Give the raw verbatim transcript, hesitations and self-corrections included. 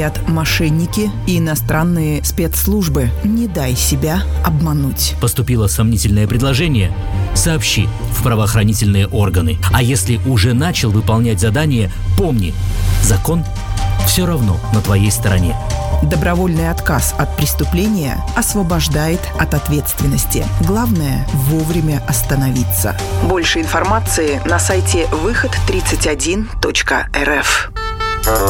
Мошенники и иностранные спецслужбы. Не дай себя обмануть. Поступило сомнительное предложение? Сообщи в правоохранительные органы. А если уже начал выполнять задание, помни, закон все равно на твоей стороне. Добровольный отказ от преступления освобождает от ответственности. Главное – вовремя остановиться. Больше информации на сайте выход тридцать один точка эр эф.